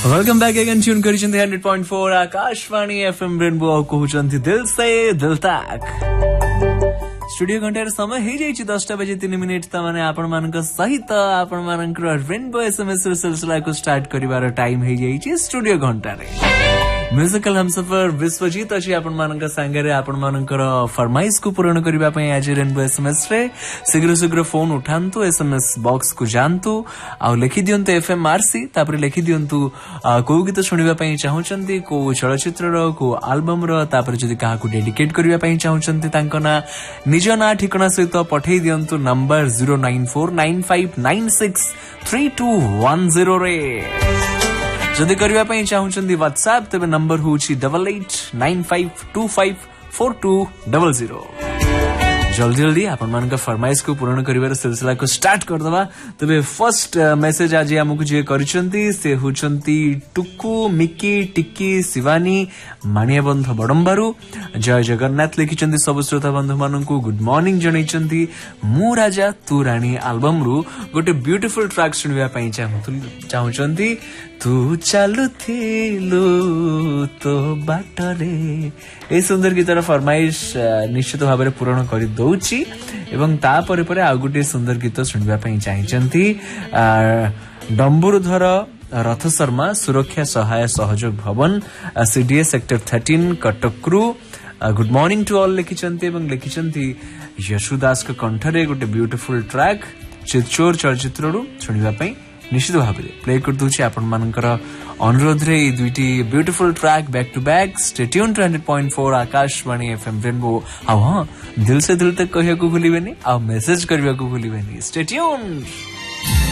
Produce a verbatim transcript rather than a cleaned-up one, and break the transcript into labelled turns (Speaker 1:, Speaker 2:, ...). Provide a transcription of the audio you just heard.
Speaker 1: Welcome back again tune करिसेंती hundred point four Akashvani FM rainbow कहउचंती दिल से दिल तक स्टूडियो घंटार समय हो जाइए दसटा बजे तीन मिनिट तमाने आपण मानक सहित आपण मानकर रेनबो एसएमएस सिलसिला को स्टार्ट करिवार टाइम हो जाइए स्टूडियो घंटार म्यूजिकल हमसफर विश्वजीत अच्छी आपण मानक सांगरे आपण मानकर फरमाइश को पूर्ण करबा पई आज रेनबो एसएमएस रे शीघ्र शीघ्र फोन उठांतु एसएमएस बॉक्स को जानतु आ लिखि दियंतु एफएमआरसी तापर लिखि दियंतु को गीत सुनिबा पई चाहुचंती को चलचित्र रो को एल्बम रो तापर जदी काहा को डेडिकेट करबा पई चाहुचंती तांको ना निज ना ठिकाना सहित पठेई दियंतु number zero nine four nine five nine six three to one zero रे जदि करबा पई चाहुचंती व्हाट्सएप तबे नंबर होची double eight nine five to five four to double zero जल्दी जल्दी आपण मान का फरमाइश को पूर्ण करिवार सिलसिला को स्टार्ट कर दवा तबे फर्स्ट मेसेज आज हमकु जे करिसंती से होचंती टुकु मिकी टिक्की शिवानी मानिया बंध बडंबारू जय जगन्नाथ लिखिचंती सब श्रोता बंधु माननकु गुड मॉर्निंग जणैचंती मु राजा तू रानी एल्बम रु गोटे ब्यूटीफुल ट्रैक सुनिबा पई चाहुचंती तू चालू थिलु तो बाटरे ए सुंदर गीतर फरमाइश निश्चित भाव में पूर्ण कर दौची एवं ता परे परे आ गुटे सुंदर गीत सुनिबा पई चाहिचंती डंबुरधर रथ शर्मा सुरक्षा सहाय सहयोग भवन CDA sector thirteen कटकरू good morning to all लिखिचंती एवं लिखिचंती यशुदास का कंठरे गोटे ब्यूटीफुल ट्रैक चितचोर चलचित्र रु सुनिबा पई निश्चित भाव में प्ले कर दूची आपण मानकर अनुरोध रे दुईटी beautiful track back to back stay tune two hundred point four Akashvani FM rainbow आ हां दिल से दिल तक कहिया को भूलिबेनी आ मैसेज करबा को भूलिबेनी स्टे ट्यून।